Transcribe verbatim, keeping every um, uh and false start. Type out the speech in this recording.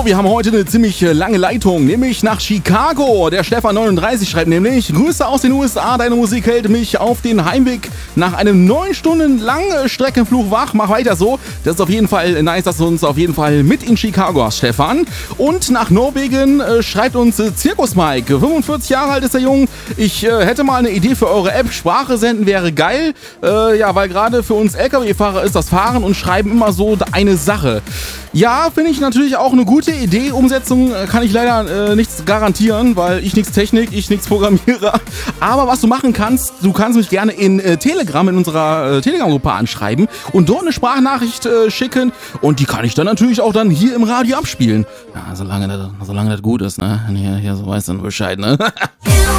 wir haben heute eine ziemlich lange Leitung, nämlich nach Chicago. Der Stefan neununddreißig schreibt nämlich: Grüße aus den U S A, deine Musik hält mich auf den Heimweg nach einem neun Stunden langen Streckenflug wach. Mach weiter so. Das ist auf jeden Fall nice, dass du uns auf jeden Fall mit in Chicago hast, Stefan. Und nach Norwegen äh, schreibt uns äh, Zirkus Mike. fünfundvierzig Jahre alt ist der Junge. Ich äh, hätte mal eine Idee für eure App. Sprache senden wäre geil. Äh, ja, weil gerade für uns L K W-Fahrer ist das Fahren und Schreiben immer so eine Sache. Ja, finde ich natürlich auch eine gute Idee. Umsetzung kann ich leider äh, nichts garantieren, weil ich nichts Technik, ich nichts Programmierer. Aber was du machen kannst, du kannst mich gerne in äh, Telegram, in unserer äh, Telegram-Gruppe anschreiben und dort eine Sprachnachricht äh, schicken. Und die kann ich dann natürlich auch dann hier im Radio abspielen. Ja, solange das, solange das gut ist, ne? Hier, hier so weißt du Bescheid, ne?